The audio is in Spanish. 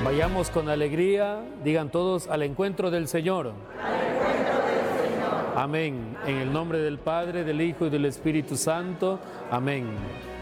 Vayamos con alegría, digan todos, al encuentro del Señor. Amén. En el nombre del Padre, del Hijo y del Espíritu Santo. Amén.